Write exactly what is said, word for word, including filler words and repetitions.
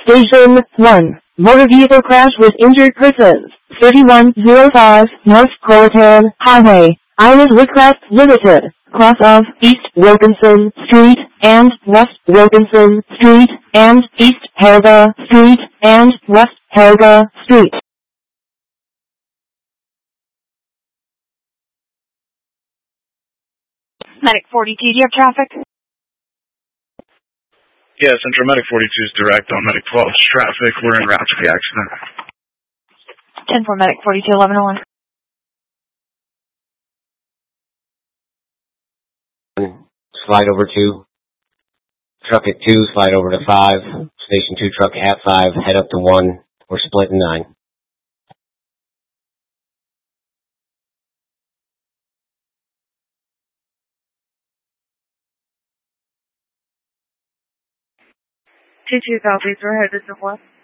Station one. Motor vehicle crash with injured persons. thirty-one oh five North Croatan Highway. Island Woodcraft Limited. Cross of East Wilkinson Street and West Wilkinson Street and East Helga Street and West Helga Street. Medic forty-two, do you have traffic? Yes, Central Medic forty-two is direct on Medic twelve's traffic. We're en route to the accident. ten four Medic forty-two, eleven oh one. Slide over two. Truck at two, slide over to five. Station two truck at five, head up to one. We're splitting nine. two two Southeast, we're headed to West.